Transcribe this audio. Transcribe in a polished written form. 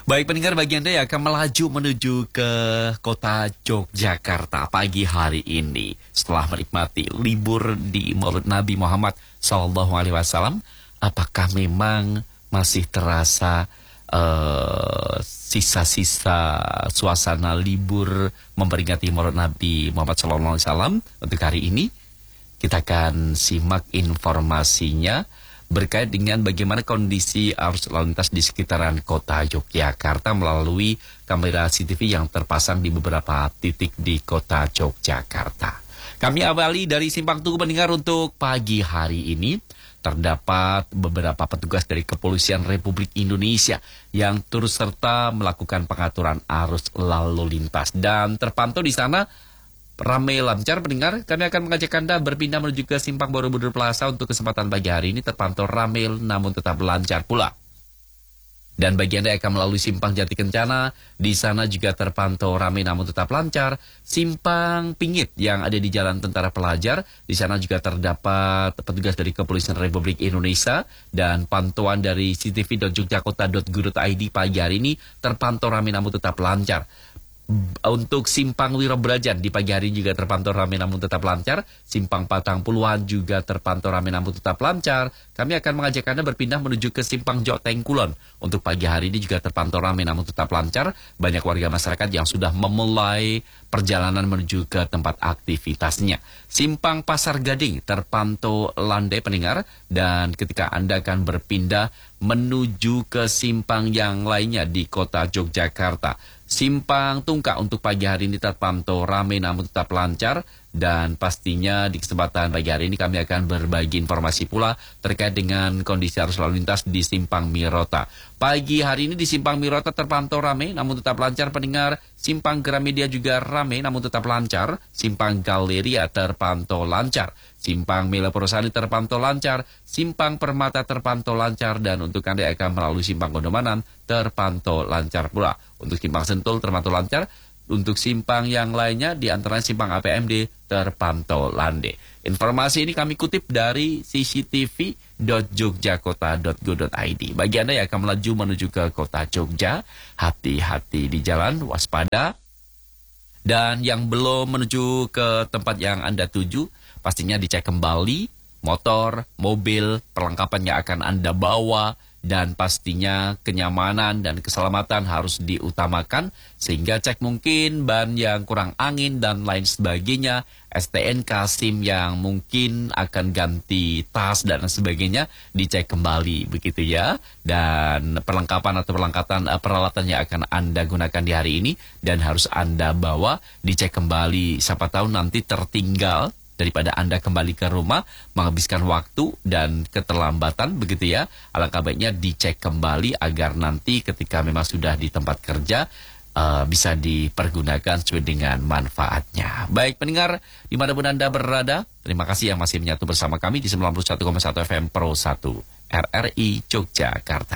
Baik pendengar, bagi Anda yang akan melaju menuju ke kota Yogyakarta pagi hari ini setelah menikmati libur di Maulid Nabi Muhammad SAW, apakah memang masih terasa sisa-sisa suasana libur memperingati Maulid Nabi Muhammad SAW? Untuk hari ini kita akan simak informasinya berkait dengan bagaimana kondisi arus lalu lintas di sekitaran kota Yogyakarta melalui kamera CCTV yang terpasang di beberapa titik di kota Yogyakarta. Kami awali dari Simpang Tugu pendengar. Untuk pagi hari ini terdapat beberapa petugas dari Kepolisian Republik Indonesia yang turut serta melakukan pengaturan arus lalu lintas, dan terpantau di sana ramai lancar pendengar. Kami akan mengajak Anda berpindah menuju ke Simpang Borobudur Plaza. Untuk kesempatan pagi hari ini terpantau ramai namun tetap lancar pula. Dan bagi Anda yang akan melalui Simpang Jati Kencana, di sana juga terpantau ramai namun tetap lancar. Simpang Pingit yang ada di Jalan Tentara Pelajar, di sana juga terdapat petugas dari Kepolisian Republik Indonesia, dan pantauan dari cctv.jogjakota.go.id pagi hari ini terpantau ramai namun tetap lancar. Untuk Simpang Wirobrajan di pagi hari juga terpantau ramai namun tetap lancar. Simpang Patang Puluhan juga terpantau ramai namun tetap lancar. Kami akan mengajak Anda berpindah menuju ke Simpang Joteng Kulon. Untuk pagi hari ini juga terpantau ramai namun tetap lancar. Banyak warga masyarakat yang sudah memulai perjalanan menuju ke tempat aktivitasnya. Simpang Pasar Gading terpantau landai pendengar. Dan ketika Anda akan berpindah menuju ke simpang yang lainnya di kota Yogyakarta, Simpang Tungkak untuk pagi hari ini terpantau ramai namun tetap lancar. Dan pastinya di kesempatan pagi hari ini kami akan berbagi informasi pula terkait dengan kondisi arus lalu lintas di Simpang Mirota. Pagi hari ini di Simpang Mirota terpantau ramai namun tetap lancar pendengar. Simpang Gramedia juga ramai namun tetap lancar. Simpang Galeria terpantau lancar. Simpang Mela Porosani terpantau lancar. Simpang Permata terpantau lancar. Dan untuk Anda yang akan melalui Simpang Gondomanan terpantau lancar pula. Untuk Simpang Sentul terpantau lancar. Untuk simpang yang lainnya di antaranya Simpang APMD terpantau landai. Informasi ini kami kutip dari cctv.jogjakota.go.id. Bagi Anda yang akan melaju menuju ke kota Jogja, hati-hati di jalan, waspada. Dan yang belum menuju ke tempat yang Anda tuju, pastinya dicek kembali motor, mobil, perlengkapan yang akan Anda bawa. Dan pastinya kenyamanan dan keselamatan harus diutamakan, sehingga cek mungkin ban yang kurang angin dan lain sebagainya, STNK, SIM yang mungkin akan ganti tas dan sebagainya dicek kembali begitu ya. Dan perlengkapan atau peralatan yang akan Anda gunakan di hari ini dan harus Anda bawa dicek kembali, siapa tahu nanti tertinggal. Daripada Anda kembali ke rumah menghabiskan waktu dan keterlambatan begitu ya, alangkah baiknya dicek kembali agar nanti ketika memang sudah di tempat kerja bisa dipergunakan sesuai dengan manfaatnya. Baik pendengar, dimanapun Anda berada, terima kasih yang masih menyatu bersama kami di 91,1 FM Pro 1 RRI Yogyakarta.